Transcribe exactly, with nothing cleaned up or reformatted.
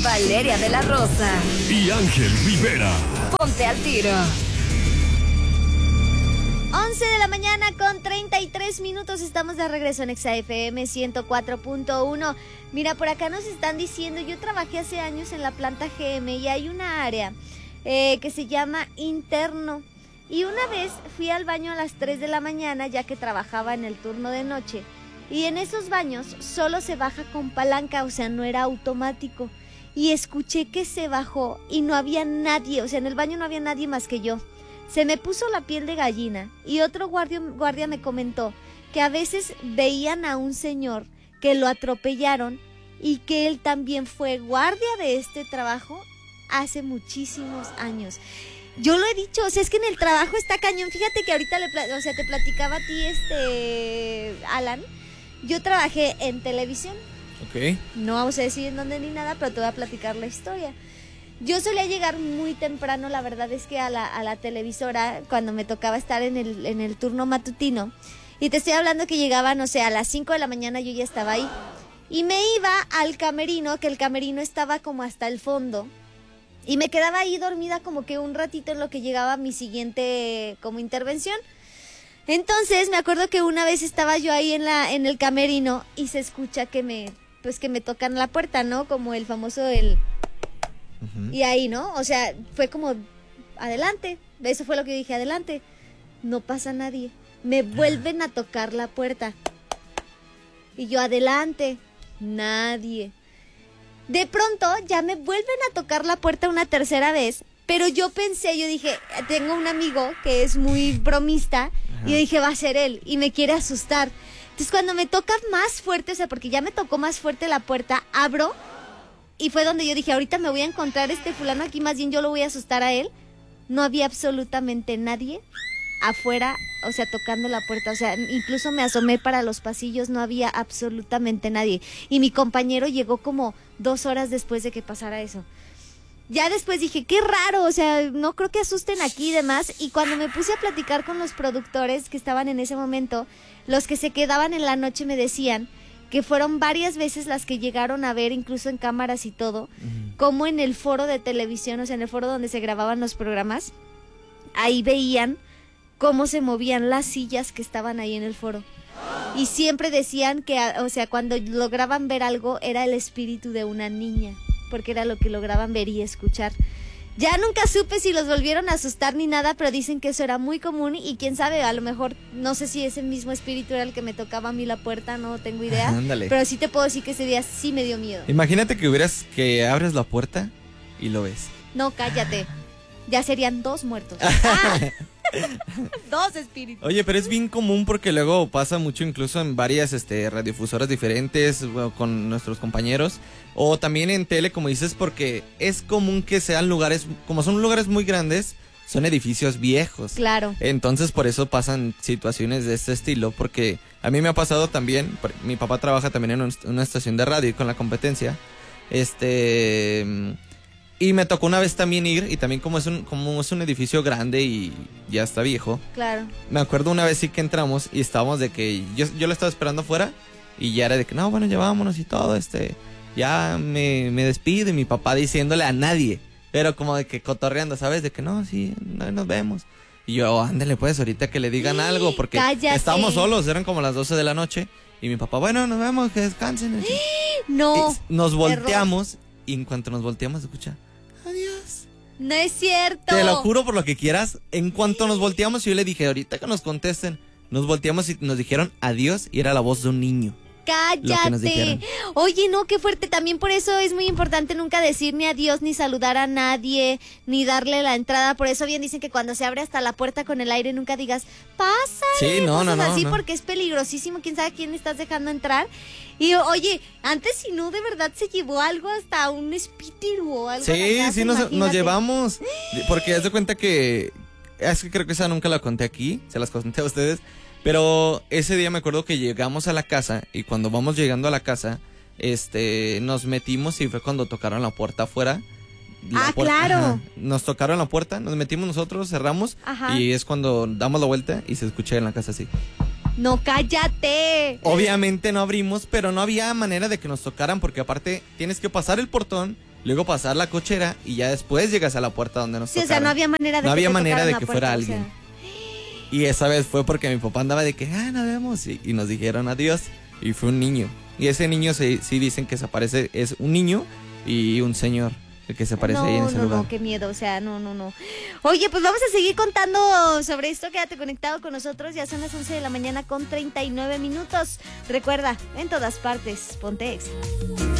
Valeria de la Rosa y Ángel Rivera. Ponte al tiro. once de la mañana con treinta y tres minutos, estamos de regreso en Exa F M ciento cuatro punto uno. Mira, por acá nos están diciendo, yo trabajé hace años en la planta G M y hay una área eh, que se llama interno. Y una vez fui al baño a las tres de la mañana, ya que trabajaba en el turno de noche. Y en esos baños solo se baja con palanca, o sea, no era automático. Y escuché que se bajó y no había nadie, o sea, en el baño no había nadie más que yo. Se me puso la piel de gallina y otro guardia, guardia me comentó que a veces veían a un señor que lo atropellaron y que él también fue guardia de este trabajo hace muchísimos años. Yo lo he dicho, o sea, es que en el trabajo está cañón. Fíjate que ahorita, le, o sea, te platicaba a ti, este, Alan, yo trabajé en televisión. Ok. No vamos a decir en dónde ni nada, pero te voy a platicar la historia. Yo solía llegar muy temprano, la verdad es que a la, a la televisora, cuando me tocaba estar en el, en el turno matutino, y te estoy hablando que llegaba, no sé, a las cinco de la mañana yo ya estaba ahí, y me iba al camerino, que el camerino estaba como hasta el fondo, y me quedaba ahí dormida como que un ratito en lo que llegaba mi siguiente como intervención. Entonces me acuerdo que una vez estaba yo ahí en la en el camerino y se escucha que me, pues que me tocan la puerta, ¿no? Como el famoso el... Uh-huh. Y ahí, ¿no? O sea, fue como, adelante. Eso fue lo que dije, adelante. No pasa nadie. Me vuelven a tocar la puerta. Y yo, adelante. Nadie. De pronto, ya me vuelven a tocar la puerta una tercera vez. Pero yo pensé, yo dije, tengo un amigo que es muy bromista. Uh-huh. Y yo dije, va a ser él. Y me quiere asustar. Entonces, cuando me toca más fuerte, o sea, porque ya me tocó más fuerte la puerta, abro. Y fue donde yo dije, ahorita me voy a encontrar este fulano aquí, más bien yo lo voy a asustar a él. No había absolutamente nadie afuera, o sea, tocando la puerta. O sea, incluso me asomé para los pasillos, no había absolutamente nadie. Y mi compañero llegó como dos horas después de que pasara eso. Ya después dije, qué raro, o sea, no creo que asusten aquí y demás. Y cuando me puse a platicar con los productores que estaban en ese momento, los que se quedaban en la noche me decían que fueron varias veces las que llegaron a ver, incluso en cámaras y todo, uh-huh. como en el foro de televisión, o sea, en el foro donde se grababan los programas, ahí veían cómo se movían las sillas que estaban ahí en el foro. Y siempre decían que, o sea, cuando lograban ver algo, era el espíritu de una niña, porque era lo que lograban ver y escuchar. Ya nunca supe si los volvieron a asustar ni nada, pero dicen que eso era muy común y quién sabe, a lo mejor, no sé si ese mismo espíritu era el que me tocaba a mí la puerta, no tengo idea. Ándale. Pero sí te puedo decir que ese día sí me dio miedo. Imagínate que hubieras, que abres la puerta y lo ves. No, cállate. Ya serían dos muertos. ¡Ah! Dos espíritus. Oye, pero es bien común porque luego pasa mucho incluso en varias este, radiodifusoras diferentes, bueno, con nuestros compañeros, o también en tele, como dices, porque es común que sean lugares, como son lugares muy grandes, son edificios viejos. Claro. Entonces por eso pasan situaciones de este estilo, porque a mí me ha pasado también, mi papá trabaja también en una estación de radio y con la competencia, este... Y me tocó una vez también ir, y también como es un como es un edificio grande y ya está viejo. Claro. Me acuerdo una vez sí que entramos y estábamos de que yo, yo lo estaba esperando afuera y ya era de que no, bueno, ya vámonos y todo, este, ya me, me despido y mi papá diciéndole a nadie, pero como de que cotorreando, ¿sabes? De que no, sí, no, nos vemos. Y yo, ándale pues, ahorita que le digan sí, algo, porque cállate. Estábamos solos, eran como las doce de la noche y mi papá, bueno, nos vemos, que descansen. No. Y nos volteamos error. Y en cuanto nos volteamos, escucha, adiós. No es cierto. Te lo juro por lo que quieras. En cuanto nos volteamos, yo le dije, ahorita que nos contesten. Nos volteamos y nos dijeron adiós y era la voz de un niño. Cállate. Oye, no, qué fuerte. También por eso es muy importante nunca decir ni adiós, ni saludar a nadie, ni darle la entrada. Por eso bien dicen que cuando se abre hasta la puerta con el aire nunca digas, pásale. Sí, no, no, no. así no. Porque es peligrosísimo. Quién sabe a quién estás dejando entrar. Y oye, antes si no, de verdad se llevó algo hasta un espíritu o algo. Sí, casa, sí, nos, nos llevamos. Porque haz de cuenta que, es que creo que esa nunca la conté aquí, se las conté a ustedes. Pero ese día me acuerdo que llegamos a la casa y cuando vamos llegando a la casa, este, nos metimos y fue cuando tocaron la puerta afuera. La ah, puerta, claro. Ajá, nos tocaron la puerta, nos metimos nosotros, cerramos ajá. Y es cuando damos la vuelta y se escucha en la casa así. No, cállate. Obviamente no abrimos, pero no había manera de que nos tocaran porque aparte tienes que pasar el portón luego pasar la cochera y ya después llegas a la puerta donde nos Sí, o tocaron. sea, no había manera de No que había te manera tocaran de la que puerta, fuera o alguien. sea. Y esa vez fue porque mi papá andaba de que, ah, nos vemos. Y, y nos dijeron adiós. Y fue un niño. Y ese niño sí, sí dicen que se aparece, es un niño y un señor el que se aparece no, ahí en ese no, lugar. No, qué miedo, o sea, no, no, no. Oye, pues vamos a seguir contando sobre esto, quédate conectado con nosotros, ya son las once de la mañana con treinta y nueve minutos. Recuerda, en todas partes, ponte Exa.